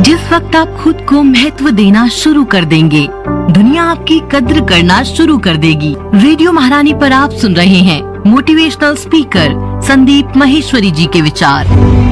जिस वक्त आप खुद को महत्व देना शुरू कर देंगे, दुनिया आपकी कद्र करना शुरू कर देगी। रेडियो महारानी पर आप सुन रहे हैं मोटिवेशनल स्पीकर संदीप माहेश्वरी जी के विचार।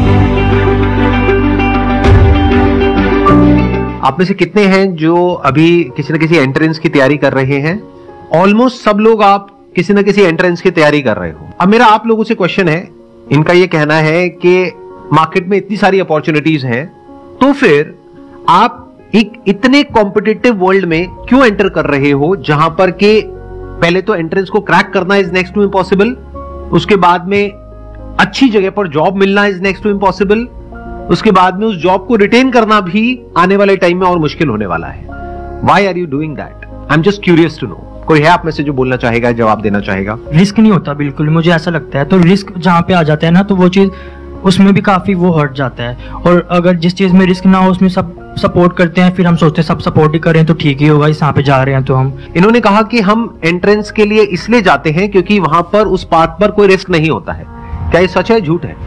आप में से कितने हैं जो अभी किसी न किसी एंट्रेंस की तैयारी कर रहे हैं? ऑलमोस्ट सब लोग आप किसी न किसी एंट्रेंस की तैयारी कर रहे हो। अब मेरा आप लोगों से क्वेश्चन है, इनका ये कहना है कि मार्केट में इतनी सारी अपॉर्चुनिटीज हैं, तो फिर आप एक इतने कॉम्पिटिटिव वर्ल्ड में क्यों एंटर कर रहे हो, जहां पर के पहले तो एंट्रेंस को क्रैक करना इज नेक्स्ट टू इम्पॉसिबल, उसके बाद में अच्छी जगह पर जॉब मिलना इज नेक्स्ट टू इम्पॉसिबल, उसके बाद में उस जॉब को रिटेन करना भी आने वाले टाइम में और मुश्किल होने वाला है। Why are you doing that? I am just curious to know. कोई है आप में से जो बोलना चाहेगा, जवाब देना चाहेगा? रिस्क नहीं होता बिल्कुल, मुझे ऐसा लगता है। तो रिस्क जहाँ पे आ जाता है ना, तो वो चीज उसमें भी काफी वो हट जाता है। और अगर जिस चीज में रिस्क ना हो उसमें सब सपोर्ट करते हैं, फिर हम सोचते हैं सब सपोर्ट ही करें तो ठीक ही होगा, इस यहाँ पे जा रहे हैं तो हम। इन्होंने कहा कि हम एंट्रेंस के लिए इसलिए जाते हैं क्योंकि वहां पर उस पार्ट पर कोई रिस्क नहीं होता है। क्या ये सच है, झूठ है?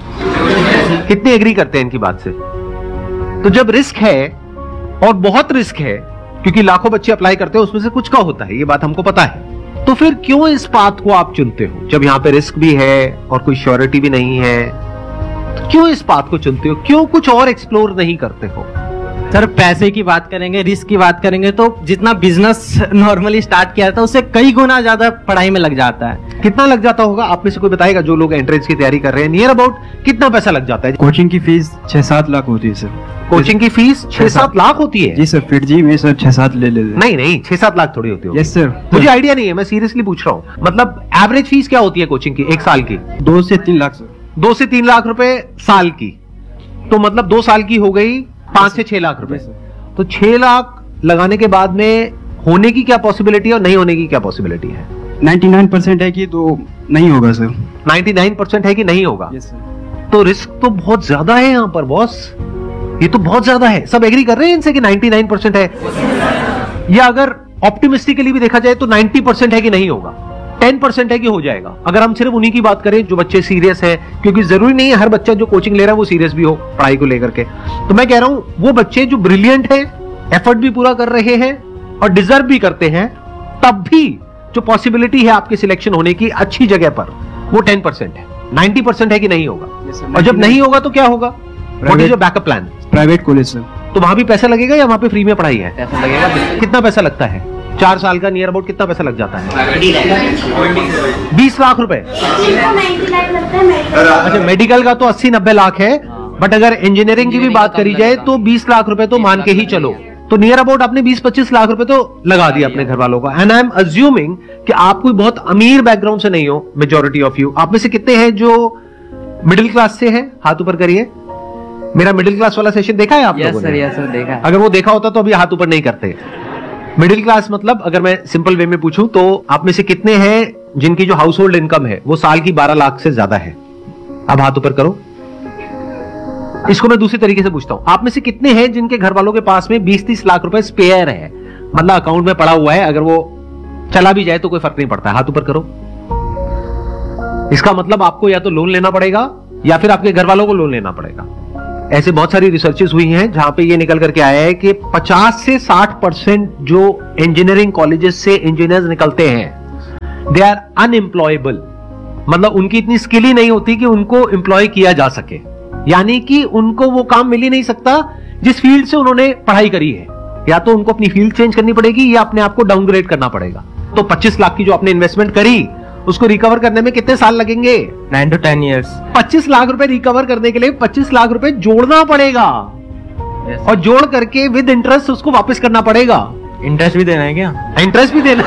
कितने एग्री करते हैं इनकी बात से? तो जब रिस्क है और बहुत रिस्क है, क्योंकि लाखों बच्चे अप्लाई करते हैं, उसमें से कुछ का होता है, ये बात हमको पता है, तो फिर क्यों इस पाथ को आप चुनते हो जब यहाँ पे रिस्क भी है और कोई श्योरिटी भी नहीं है? तो क्यों इस पाथ को चुनते हो? क्यों कुछ और एक्सप्लोर नहीं करते हो? सर, पैसे की बात करेंगे, रिस्क की बात करेंगे, तो जितना बिजनेस नॉर्मली स्टार्ट किया था उससे कई गुना ज्यादा पढ़ाई में लग जाता है। कितना लग जाता होगा? आप में से कोई बताएगा जो लोग एंट्रेंस की तैयारी कर रहे हैं, नियर अबाउट कितना पैसा लग जाता है? कोचिंग की फीस 6-7 लाख होती है सर। कोचिंग की फीस 6-7 लाख होती है? जी सर, फिर जी में सर 6-7 ले लेते। नहीं, 6-7 लाख थोड़ी होती है। यस सर, मुझे आइडिया नहीं है, मैं सीरियसली पूछ रहा हूँ। मतलब एवरेज फीस क्या होती है कोचिंग की एक साल की? 2 से 3 लाख सर। 2 से 3 लाख रुपए साल की, तो मतलब 2 साल की हो गई 5 से 6 लाख रुपए। तो 6 लाख लगाने के बाद में होने की क्या पॉसिबिलिटी है और नहीं होने की क्या पॉसिबिलिटी है? 99% है कि तो नहीं होगा सर। 99% है कि नहीं होगा। Yes sir. तो रिस्क तो बहुत ज्यादा है यहाँ पर बॉस, ये तो बहुत ज्यादा है। सब एग्री कर रहे हैं इनसे कि 99% है, या अगर ऑप्टिमिस्टिकली भी देखा जाए तो 90% है कि नहीं होगा, 10% है कि हो जाएगा। अगर हम सिर्फ उन्हीं की बात करें जो बच्चे सीरियस है, क्योंकि जरूरी नहीं है हर बच्चा जो कोचिंग ले रहा है वो सीरियस भी हो पढ़ाई को लेकर के। तो मैं कह रहा हूं वो बच्चे जो ब्रिलियंट है, एफर्ट भी पूरा कर रहे हैं और डिजर्व भी करते हैं, तब भी जो पॉसिबिलिटी है आपके सिलेक्शन होने की अच्छी जगह पर, वो 10% है। 90% है कि नहीं होगा। और जब नहीं होगा तो क्या होगा? What is your backup plan? Private college sir. तो वहां भी पैसा लगेगा या वहां पे फ्री में पढ़ाई है? पैसा लगेगा। कितना पैसा लगता है? 4 साल का नियर अबाउट कितना पैसा लग जाता है? 20 लाख रुपए। अच्छा, मेडिकल का तो 80-90 लाख है, बट अगर इंजीनियरिंग की भी बात करी जाए तो 20 लाख रुपए तो मान के ही चलो। तो नियर अबाउट आपने 20-25 लाख रुपए तो लगा दिया अपने घर वालों का। एंड आई एम अज्यूमिंग कि आप कोई बहुत अमीर बैकग्राउंड से नहीं हो, मेजॉरिटी ऑफ यू। आप में से कितने हैं जो मिडिल क्लास से हैं? हाथ ऊपर करिए। मेरा मिडिल क्लास वाला सेशन देखा है आप लोगों ने? यस सर, देखा है। अगर वो देखा होता तो अभी हाथ ऊपर नहीं करते। मिडिल क्लास मतलब अगर मैं सिंपल वे में पूछूं तो आप में से कितने हैं जिनकी जो हाउस होल्ड इनकम है वो साल की 12 लाख से ज्यादा है? अब हाथ ऊपर करो। इसको मैं दूसरी तरीके से पूछता हूं, आप में से कितने हैं जिनके घर वालों के पास में 20-30 लाख रुपए स्पेयर है, मतलब अकाउंट में पड़ा हुआ है, अगर वो चला भी जाए तो कोई फर्क नहीं पड़ता है? हाथ ऊपर करो। इसका मतलब आपको या तो लोन लेना पड़ेगा या फिर आपके घर वालों को लोन लेना पड़ेगा। ऐसे बहुत सारी रिसर्चेस हुई हैं जहां पे ये निकल करके आया है कि 50 से 60% जो इंजीनियरिंग कॉलेजेस से इंजीनियर्स निकलते हैं, दे आर अनएम्प्लॉयबल। मतलब उनकी इतनी स्किल ही नहीं होती कि उनको एम्प्लॉय किया जा सके, यानी कि उनको वो काम मिल ही नहीं सकता जिस फील्ड से उन्होंने पढ़ाई करी है। या तो उनको अपनी फील्ड चेंज करनी पड़ेगी या अपने आप को डाउनग्रेड करना पड़ेगा। तो 25 लाख की जो आपने इन्वेस्टमेंट करी उसको रिकवर करने में कितने साल लगेंगे? 9 to 10 years। 25 लाख रुपए रिकवर करने के लिए 25 लाख रुपए जोड़ना पड़ेगा। yes। और जोड़ करके विद इंटरेस्ट उसको वापस करना पड़ेगा। इंटरेस्ट भी देना है क्या? इंटरेस्ट भी देना।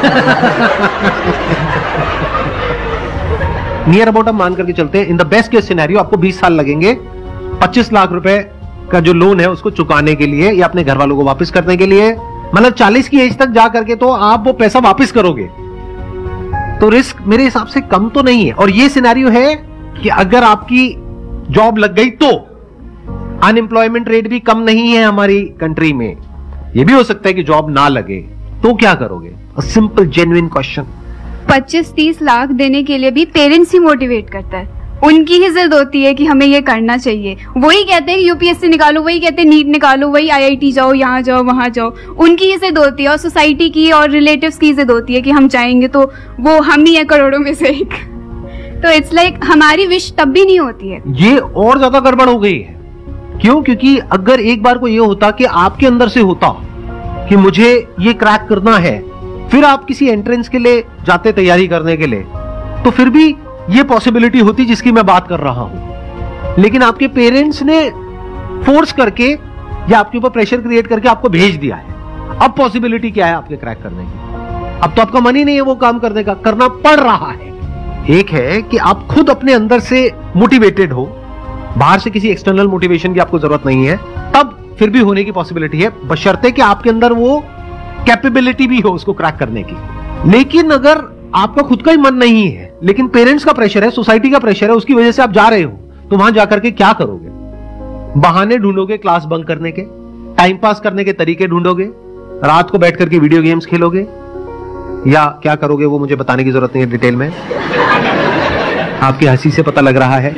नियर अबाउट हम मान करके चलते हैं, in the best case scenario आपको 20 साल लगेंगे 25 लाख रुपए का जो लोन है उसको चुकाने के लिए या अपने घर वालों को वापस करने के लिए। मतलब 40 की एज तक जा करके तो आप वो पैसा वापस करोगे। तो रिस्क मेरे हिसाब से कम तो नहीं है। और ये सिनेरियो है कि अगर आपकी जॉब लग गई तो अनएम्प्लॉयमेंट रेट भी कम नहीं है हमारी कंट्री में। ये भी हो सकता है कि जॉब ना लगे, तो क्या करोगे? Simple genuine question. 25-30 लाख देने के लिए भी पेरेंट्स ही मोटिवेट करता है। उनकी ही जिद होती है कि हमें ये करना चाहिए। वही कहते हैं यूपीएससी निकालो, वही कहते हैं नीट निकालो, वही आईआईटी जाओ, यहाँ जाओ, वहाँ जाओ। उनकी ही जिद होती है और सोसाइटी की और रिलेटिव्स की जिद होती है कि हम चाहेंगे तो वो हम ही है करोड़ों में से एक। तो इट्स लाइक हमारी विश तब भी नहीं होती है। ये और ज्यादा गड़बड़ हो गई है। क्यों? क्योंकि अगर एक बार को ये होता कि आपके अंदर से होता कि मुझे ये क्रैक करना है, फिर आप किसी एंट्रेंस के लिए जाते तैयारी करने के लिए, तो फिर भी ये पॉसिबिलिटी होती जिसकी मैं बात कर रहा हूं। लेकिन आपके पेरेंट्स ने फोर्स करके या आपके ऊपर प्रेशर क्रिएट करके आपको भेज दिया है। अब पॉसिबिलिटी क्या है आपके क्रैक करने की? अब तो आपका मन ही नहीं है वो काम करने का, करना पड़ रहा है। एक है कि आप खुद अपने अंदर से मोटिवेटेड हो, बाहर से किसी एक्सटर्नल मोटिवेशन की आपको जरूरत नहीं है, तब फिर भी होने की पॉसिबिलिटी है, बशर्ते कि आपके अंदर वो कैपेबिलिटी भी हो उसको क्रैक करने की। लेकिन अगर आपका खुद का ही मन नहीं है, लेकिन पेरेंट्स का प्रेशर है, सोसाइटी का प्रेशर है, उसकी वजह से आप जा रहे हो, तो वहां जाकर के क्या करोगे? बहाने ढूंढोगे क्लास बंक करने के, टाइम पास करने के तरीके ढूंढोगे, रात को बैठ करके वीडियो गेम्स खेलोगे, या क्या करोगे वो मुझे बताने की जरूरत नहीं है डिटेल में, आपकी हंसी से पता लग रहा है।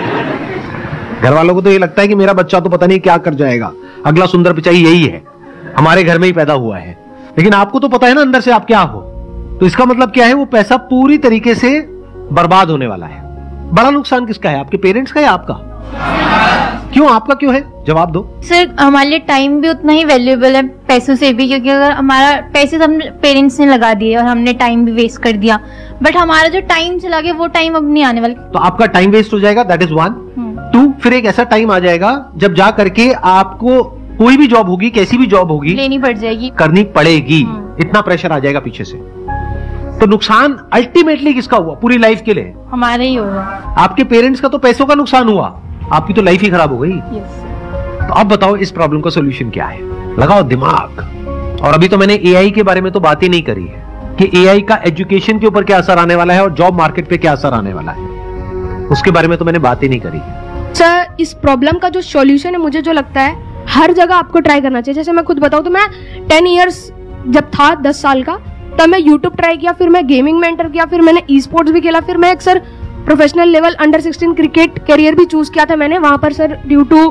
घर वालों को तो ये लगता है कि मेरा बच्चा तो पता नहीं क्या कर जाएगा, अगला सुंदर पिचाई यही है, हमारे घर में ही पैदा हुआ है। लेकिन आपको तो पता है ना अंदर से आप क्या हो। तो इसका मतलब क्या है? वो पैसा पूरी तरीके से बर्बाद होने वाला है। बड़ा नुकसान किसका है, आपके पेरेंट्स का या आपका? क्यों? आपका क्यों है? जवाब दो। सर हमारे लिए टाइम भी उतना ही वैल्यूएबल है पैसों से भी, क्योंकि अगर हमारा पैसे तो हम पेरेंट्स ने लगा दिए और हमने टाइम भी वेस्ट कर दिया, बट हमारा जो टाइम चला गया वो टाइम अब नहीं आने वाला। तो आपका टाइम वेस्ट हो जाएगा, दैट इज 1। 2, फिर एक ऐसा टाइम आ जाएगा जब जा करके आपको कोई भी जॉब होगी, कैसी भी जॉब होगी, लेनी पड़ जाएगी, करनी पड़ेगी। इतना प्रेशर आ जाएगा पीछे से। तो नुकसान अल्टीमेटली किसका हुआ पूरी लाइफ के लिए? हमारे ही होगा। आपके पेरेंट्स का तो पैसों का नुकसान हुआ, आपकी तो लाइफ ही खराब हो गई। तो अब बताओ इस प्रॉब्लम का सॉल्यूशन क्या है? लगाओ दिमाग। और अभी तो मैंने एआई के बारे में तो बात ही नहीं करी है कि एआई का एजुकेशन के ऊपर क्या असर आने वाला है और जॉब मार्केट पे क्या असर आने वाला है, उसके बारे में तो मैंने बात ही नहीं करी है। सर इस प्रॉब्लम का जो सॉल्यूशन है, मुझे जो लगता है हर जगह आपको ट्राई करना चाहिए। जैसे मैं खुद बताऊं तो मैं 10 इयर्स जब था, 10 साल का, तब मैं यूट्यूब ट्राई किया, फिर मैं गेमिंग में एंटर किया, फिर मैंने ई स्पोर्ट्स भी खेला, फिर मैं एक sir professional level under 16 cricket career भी चूज किया था मैंने। वहां पर sir due to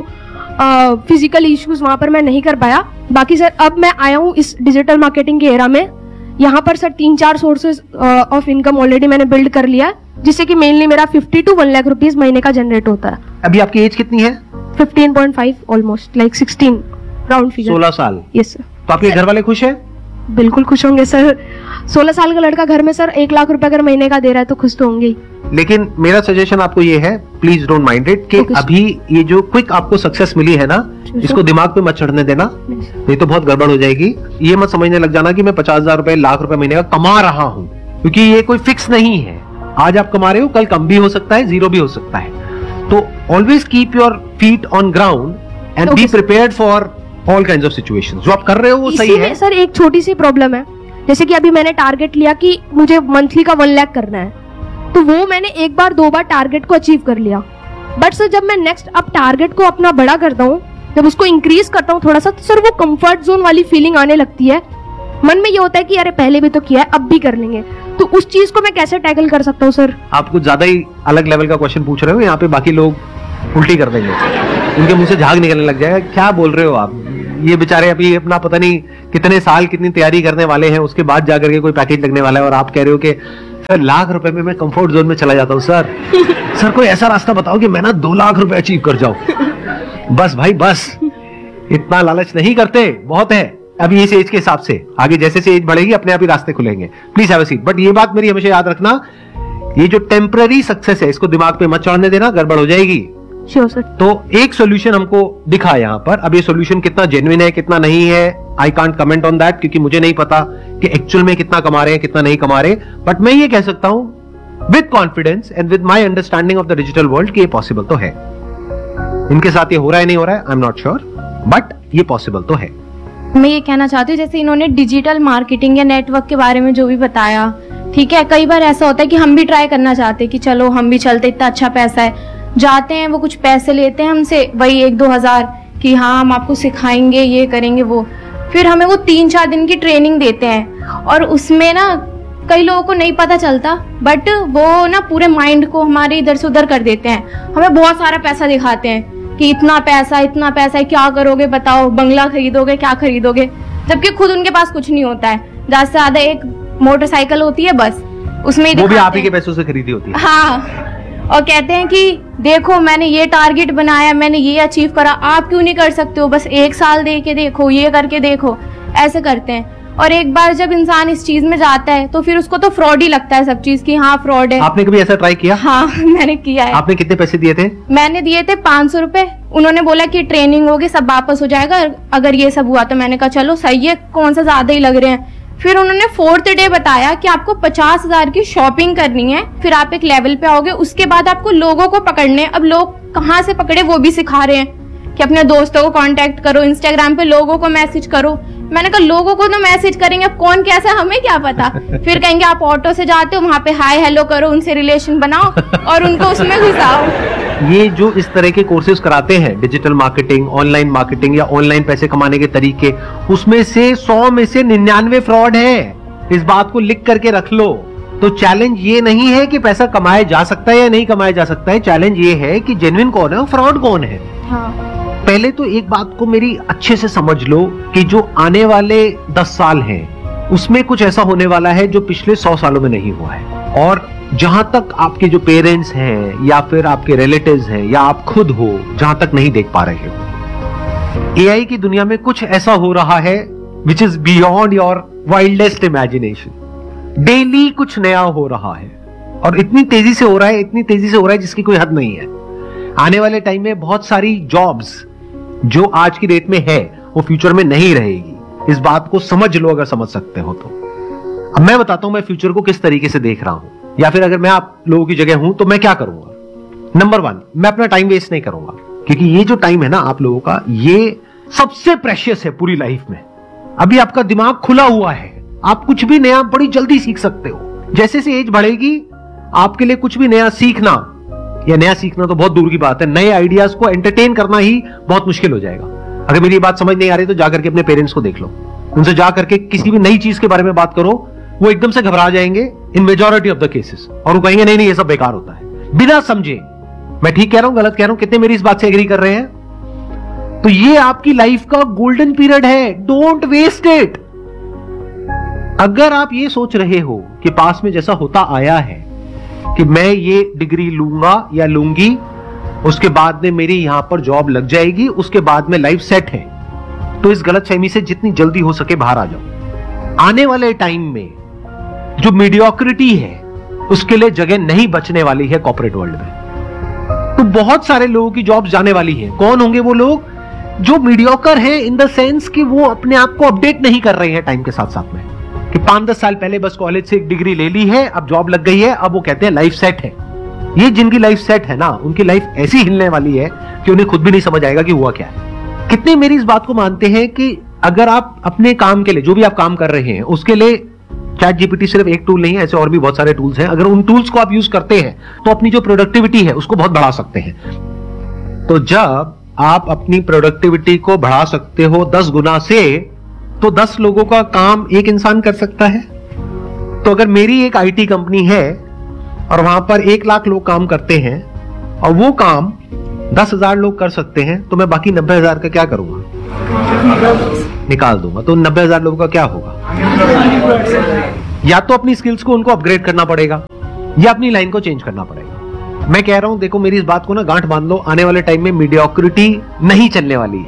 physical issues वहां पर मैं नहीं कर पाया। बाकी सर अब मैं आया हूँ इस डिजिटल मार्केटिंग के एरा में। यहाँ पर sir 3-4 sources of income already मैंने बिल्ड कर लिया है, जिससे कि मेनली मेरा 50 to 1 लाख रुपीज महीने का जनरेट होता है। अभी आपकी एज कितनी है? 15.5 ऑलमोस्ट, लाइक 16 राउंड फिगर। 16 साल। Yes sir. तो आपके घर वाले खुश हैं? बिल्कुल खुश होंगे सर। 16 साल का लड़का घर में सर 1 लाख रुपए अगर महीने का दे रहा है तो खुश तो होंगे ही। लेकिन मेरा सजेशन आपको ये है, प्लीज डोंट माइंड इट, कि अभी ये जो क्विक आपको सक्सेस मिली है ना, इसको दिमाग पे मत चढ़ने देना, नहीं तो बहुत गड़बड़ हो जाएगी। ये मत समझने लग जाना कि मैं 50,000 रुपए, लाख रुपए महीने का कमा रहा हूँ, क्योंकि ये कोई फिक्स नहीं है। आज आप कमा रहे हो, कल कम भी हो सकता है, जीरो भी हो सकता है। तो always keep your feet on ground and be prepared for all kinds of situations. जो आप कर रहे हो वो सही है। सर एक छोटी सी प्रॉब्लम है, जैसे कि अभी मैंने टारगेट लिया कि मुझे मंथली का 1 लाख करना है, तो वो मैंने 1 बार 2 बार टारगेट को अचीव कर लिया। बट सर जब मैं नेक्स्ट अब टारगेट को अपना बड़ा करता हूँ, जब उसको इंक्रीज करता हूँ थोड़ा सा, तो सर वो कंफर्ट जोन वाली फीलिंग आने लगती है। मन में ये होता है कि अरे पहले भी तो किया है, अब भी कर लेंगे। तो उस चीज को मैं कैसे टैकल कर सकता हूँ सर? आप कुछ ज्यादा ही अलग लेवल का क्वेश्चन पूछ रहे हो, यहाँ पे बाकी लोग उल्टी कर देंगे, उनके मुंह से झाग निकलने लग जाएगा। क्या बोल रहे हो आप? ये बेचारे अभी अपना पता नहीं कितने साल कितनी तैयारी करने वाले हैं, उसके बाद जाकर के कोई पैकेज लगने वाला है, और आप कह रहे हो कि सर लाख रुपए में मैं कंफर्ट जोन में चला जाता हूँ। सर कोई ऐसा रास्ता बताओ कि मैं ना 2 लाख रुपए अचीव कर जाऊं। बस भाई बस, इतना लालच नहीं करते, बहुत है अभी इस एज के हिसाब से। आगे जैसे से एज बढ़ेगी अपने आप ही रास्ते खुलेंगे। Please have a seat. But ये बात मेरी हमेशा याद रखना, ये जो टेम्पररी सक्सेस है इसको दिमाग पे मत चढ़ने देना, गड़बड़ हो जाएगी। Sure sir. तो एक सॉल्यूशन हमको दिखा यहाँ पर। अब ये सॉल्यूशन कितना जेन्युइन है कितना नहीं है, I can't comment on that, क्योंकि मुझे नहीं पता कि एक्चुअल में कितना कमा रहे हैं कितना नहीं कमा रहे। बट मैं ये कह सकता हूं with confidence and with my understanding of the digital world कि ये पॉसिबल तो है। इनके साथ ये हो रहा है नहीं हो रहा है, I am not sure, but ये पॉसिबल तो है। मैं ये कहना चाहती हूँ, जैसे इन्होंने डिजिटल मार्केटिंग या नेटवर्क के बारे में जो भी बताया, ठीक है, कई बार ऐसा होता है कि हम भी ट्राई करना चाहते हैं कि चलो हम भी चलते, इतना अच्छा पैसा है, जाते हैं, वो कुछ पैसे लेते हैं हमसे, वही 1-2 हजार कि हाँ हम आपको सिखाएंगे, ये करेंगे वो, फिर हमें वो 3-4 दिन की ट्रेनिंग देते हैं और उसमें ना कई लोगों को नहीं पता चलता, बट वो ना पूरे माइंड को हमारे इधर से उधर कर देते हैं। हमें बहुत सारा पैसा दिखाते हैं कि इतना पैसा है, क्या करोगे बताओ, बंगला खरीदोगे, क्या खरीदोगे, जबकि खुद उनके पास कुछ नहीं होता है। ज्यादा से ज्यादा एक मोटरसाइकिल होती है बस, उसमें ही वो भी दिखाते आप ही हैं। के पैसों से खरीदी होती है। हाँ, और कहते हैं कि देखो मैंने ये टारगेट बनाया, मैंने ये अचीव करा, आप क्यों नहीं कर सकते हो, बस 1 साल दे के देखो, ये करके देखो, ऐसे करते हैं। और एक बार जब इंसान इस चीज में जाता है तो फिर उसको तो फ्रॉड ही लगता है सब चीज की, हाँ फ्रॉड है। आपने कभी ऐसा ट्राई किया? हाँ मैंने किया है। आपने कितने पैसे दिए थे? मैंने दिए थे 500 रुपए। उन्होंने बोला कि ट्रेनिंग होगी, सब वापस हो जाएगा अगर ये सब हुआ तो। मैंने कहा चलो सही है, कौन सा ज्यादा ही लग रहे हैं। फिर उन्होंने 4th डे बताया कि आपको 50,000 की शॉपिंग करनी है, फिर आप एक लेवल पे आओगे, उसके बाद आपको लोगों को पकड़ने। अब लोग कहाँ से पकड़े वो भी सिखा रहे हैं कि अपने दोस्तों को कांटेक्ट करो, इंस्टाग्राम पे लोगों को मैसेज करो। मैंने कहा लोगों को तो मैसेज करेंगे, अब कौन कैसा हमें क्या पता। फिर कहेंगे आप ऑटो से जाते हो, वहां पे हाय हेलो करो, उनसे रिलेशन बनाओ और उनको उसमें घुसाओ। ये जो इस तरह के कोर्सेज कराते हैं, डिजिटल मार्केटिंग, ऑनलाइन मार्केटिंग या ऑनलाइन पैसे कमाने के तरीके, उसमें से 100 में से 99 फ्रॉड है। इस बात को लिख करके रख लो। तो चैलेंज ये नहीं है कि पैसा कमाया जा सकता है या नहीं कमाया जा सकता है, चैलेंज ये है कि जेन्युइन कौन है और फ्रॉड कौन है। हाँ। पहले तो एक बात को मेरी अच्छे से समझ लो कि जो आने वाले 10 साल हैं उसमें कुछ ऐसा होने वाला है जो पिछले 100 सालों में नहीं हुआ है। और जहां तक आपके जो पेरेंट्स हैं या फिर आपके रिलेटिव्स हैं या आप खुद हो, जहां तक नहीं देख पा रहे हो, एआई की दुनिया में कुछ ऐसा हो रहा है which is beyond your wildest imagination. Daily कुछ नया हो रहा है और इतनी तेजी से हो रहा है, इतनी तेजी से हो रहा है जिसकी कोई हद नहीं है। आने वाले टाइम में बहुत सारी जॉब्स जो आज की डेट में है वो फ्यूचर में नहीं रहेगी। इस बात को समझ लो अगर समझ सकते हो तो। अब मैं बताता हूं मैं फ्यूचर को किस तरीके से देख रहा हूं, या फिर अगर मैं आप लोगों की जगह हूं तो मैं क्या करूंगा। नंबर 1, मैं अपना टाइम वेस्ट नहीं करूंगा, क्योंकि ये जो टाइम है ना आप लोगों का, ये सबसे प्रेशियस है पूरी लाइफ में। अभी आपका दिमाग खुला हुआ है, आप कुछ भी नया बड़ी जल्दी सीख सकते हो। जैसे जैसे एज बढ़ेगी आपके लिए कुछ भी नया सीखना, या नया सीखना तो बहुत दूर की बात है, नए आइडियाज को एंटरटेन करना ही बहुत मुश्किल हो जाएगा। अगर मेरी बात समझ नहीं आ रही तो जाकर के अपने पेरेंट्स को देख लो, उनसे जाकर के किसी भी नई चीज के बारे में बात करो, वो एकदम से घबरा जाएंगे इन मेजॉरिटी ऑफ द केसेस, और वो कहेंगे नहीं नहीं ये सब बेकार होता है, बिना समझे। मैं ठीक कह रहा हूं गलत कह रहा हूं, कितने मेरी इस बात से एग्री कर रहे हैं? तो ये आपकी लाइफ का गोल्डन पीरियड है, डोंट वेस्ट इट। अगर आप ये सोच रहे हो कि पास में जैसा होता आया है कि मैं ये डिग्री लूंगा या लूंगी, उसके बाद में मेरी यहां पर जॉब लग जाएगी, उसके बाद में लाइफ सेट है, तो इस गलतफहमी से जितनी जल्दी हो सके बाहर आ जाओ। आने वाले टाइम में जो मीडियोक्रिटी है उसके लिए जगह नहीं बचने वाली है कॉर्पोरेट वर्ल्ड में। तो बहुत सारे लोगों की जॉब्स जाने वाली है। कौन होंगे वो लोग? जो मीडियोकर हैं इन द सेंस कि वो अपने आप को अपडेट नहीं कर रहे हैं टाइम के साथ साथ में, कि 5-10 साल पहले बस कॉलेज से एक डिग्री ले ली है, अब जॉब लग गई है, अब वो कहते हैं लाइफ सेट है। ये जिनकी लाइफ सेट है ना, उनकी लाइफ ऐसी हिलने वाली है कि उन्हें खुद भी नहीं समझ आएगा कि हुआ क्या है। कितने मेरी इस बात को मानते हैं कि अगर आप अपने काम के लिए, जो भी आप काम कर रहे हैं उसके लिए, चैट जीपीटी सिर्फ एक टूल नहीं है, ऐसे और भी बहुत सारे टूल्स हैं, अगर उन टूल्स को आप यूज करते हैं तो अपनी जो प्रोडक्टिविटी है उसको बहुत बढ़ा सकते हैं। तो जब आप अपनी प्रोडक्टिविटी को बढ़ा सकते हो 10 गुना से, तो 10 लोगों का काम एक इंसान कर सकता है। तो अगर मेरी एक आईटी कंपनी है और वहां पर 1 लाख लोग काम करते हैं और वो काम 10,000 लोग कर सकते हैं, तो मैं बाकी 90,000 का क्या करूंगा? निकाल दूंगा। तो 90,000 लोगों का क्या होगा? या तो अपनी स्किल्स को उनको अपग्रेड करना पड़ेगा या अपनी लाइन को चेंज करना पड़ेगा। मैं कह रहा हूं देखो मेरी इस बात को ना गांठ बांध लो, आने वाले टाइम में मीडियोक्रिटी नहीं चलने वाली है।